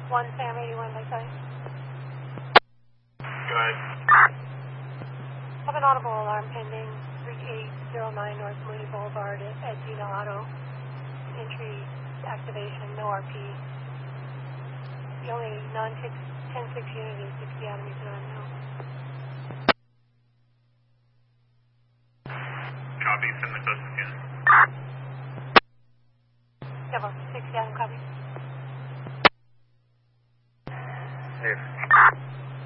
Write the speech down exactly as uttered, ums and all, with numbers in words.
one Sam eighty-one by site. Go ahead. Have an audible alarm pending, three eight zero nine North Mooney Boulevard at, at Gina Auto. Entry activation, no R P. The only non ten six unit is sixty Adams Avenue.